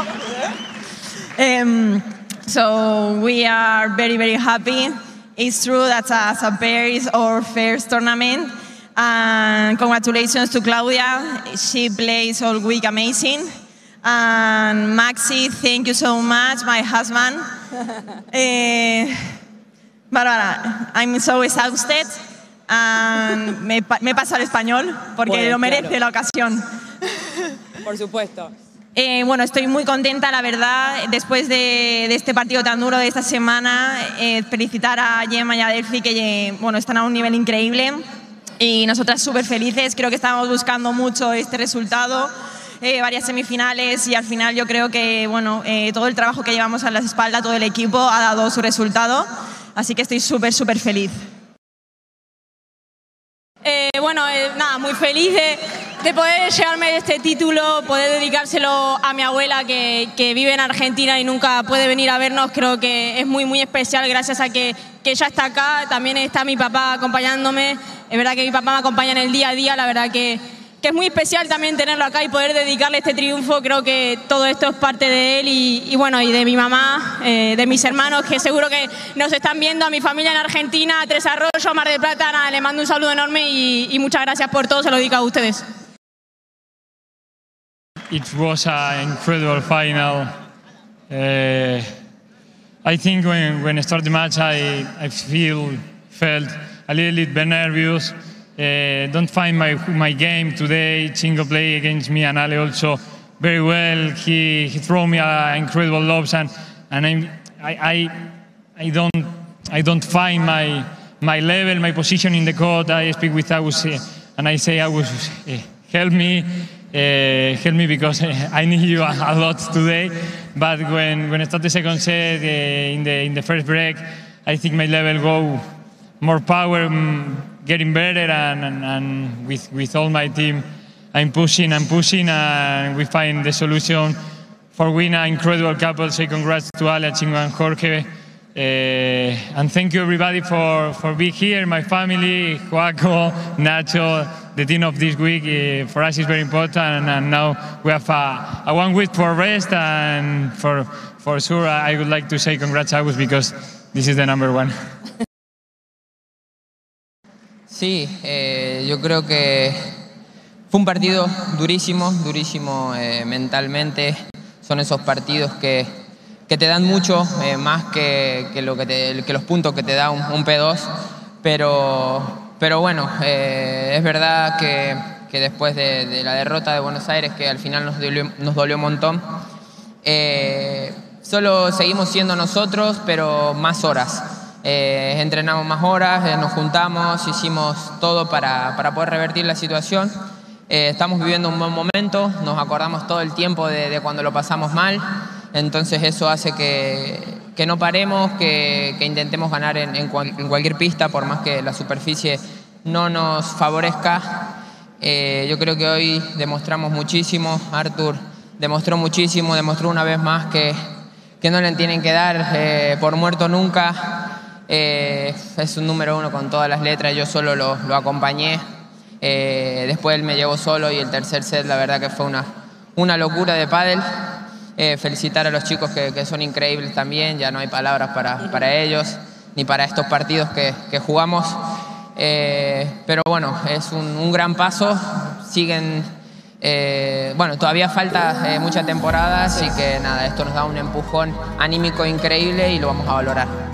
So we are very, very happy. It's true that Saint-Pér is our first tournament. And congratulations to Claudia. She plays all week amazing. And Maxi, thank you so much, my husband. Bárbara, I'm so exhausted. And me paso al español porque bueno, lo merece claro. La ocasión. Por supuesto. Bueno, estoy muy contenta, la verdad, después de este partido tan duro de esta semana. Felicitar a Gemma y a Delphi, que bueno, están a un nivel increíble. Y nosotras súper felices, creo que estábamos buscando mucho este resultado, varias semifinales, y al final yo creo que bueno, todo el trabajo que llevamos a la espalda, todo el equipo, ha dado su resultado. Así que estoy súper, súper feliz. Nada, muy feliz de poder llevarme este título, poder dedicárselo a mi abuela que vive en Argentina y nunca puede venir a vernos. Creo que es muy, muy especial gracias a que ella está acá. También está mi papá acompañándome. Es verdad que mi papá me acompaña en el día a día. La verdad que es muy especial también tenerlo acá y poder dedicarle este triunfo. Creo que todo esto es parte de él y bueno, y de mi mamá, de mis hermanos que seguro que nos están viendo, a mi familia en Argentina, a Tres Arroyos, Mar del Plata. Nada, le mando un saludo enorme y muchas gracias por todo. Se lo dedico a ustedes. It was an incredible final. I think when I started the match, I felt a little bit nervous. Don't find my game today. Chingo play against me and Ale also very well. He threw me incredible lobs and I don't find my level, my position in the court. I speak with Agus and I say, Agus, help me because I need you a lot today. But when I start the second set in the first break, I think my level go more power, getting better, and with all my team, I'm pushing, and we find the solution for win an incredible couple. So congrats to Ale, Chingo, and Jorge. And thank you everybody for being here, my family, Joaco, Nacho, the team of this week. For us it's very important, and now we have a 1 week for rest, and for sure I would like to say congrats Agus because this is the number one. Sí, yo creo que fue un partido durísimo mentalmente. Son esos partidos que te dan mucho, más que los puntos que te da un P2. Pero bueno, es verdad que después de la derrota de Buenos Aires, que al final nos dolió un montón, solo seguimos siendo nosotros, pero más horas. Entrenamos más horas, nos juntamos, hicimos todo para poder revertir la situación. Estamos viviendo un buen momento, nos acordamos todo el tiempo de cuando lo pasamos mal, entonces eso hace que no paremos, que intentemos ganar en cualquier pista, por más que la superficie no nos favorezca. Yo creo que hoy demostramos muchísimo, Artur demostró muchísimo, demostró una vez más que no le tienen que dar por muerto nunca. Es un número 1 con todas las letras, yo solo lo acompañé, después él me llevó solo y el tercer set la verdad que fue una locura de pádel. Felicitar a los chicos que son increíbles también, ya no hay palabras para ellos ni para estos partidos que jugamos, pero bueno, es un gran paso. Siguen, bueno, todavía falta mucha temporada, así que nada, esto nos da un empujón anímico increíble y lo vamos a valorar.